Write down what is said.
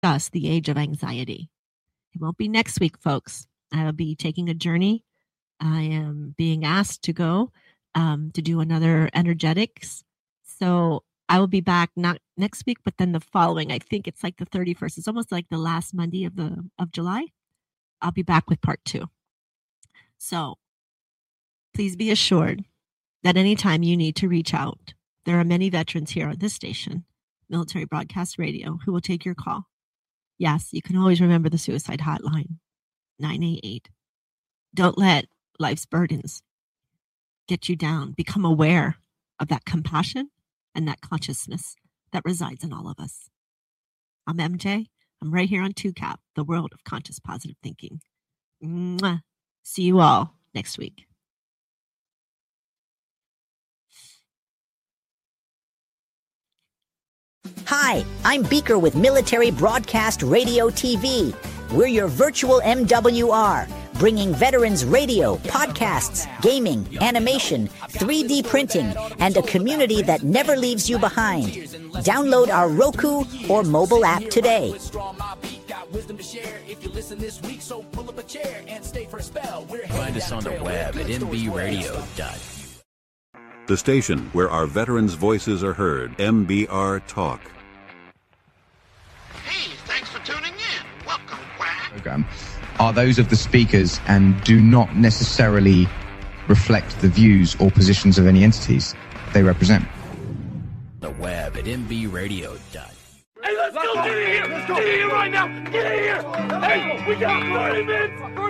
discuss the age of anxiety. It won't be next week, folks. I will be taking a journey. I am being asked to go to do another energetics. So I will be back not next week, but then the following. I think it's like the 31st. It's almost like the last Monday of July. I'll be back with part 2. So please be assured that anytime you need to reach out, there are many veterans here on this station, Military Broadcast Radio, who will take your call. Yes, you can always remember the suicide hotline, 988. Don't let life's burdens get you down. Become aware of that compassion and that consciousness that resides in all of us. I'm MJ. I'm right here on 2CAP, the world of conscious positive thinking. Mwah. See you all next week. Hi, I'm Beaker with Military Broadcast Radio TV. We're your virtual MWR, bringing veterans radio, podcasts, gaming, animation, 3D printing, and a community that never leaves you behind. Download our Roku or mobile app today. Find us on the web at mbradio.com. The station where our veterans' voices are heard, MBR Talk. Hey, thanks for tuning in. Welcome, Quack. Program are those of the speakers and do not necessarily reflect the views or positions of any entities they represent. The web at mbradio.com. Hey, let's go! Get in here! Get in here right now! Get in here! Hey, we got 40 minutes!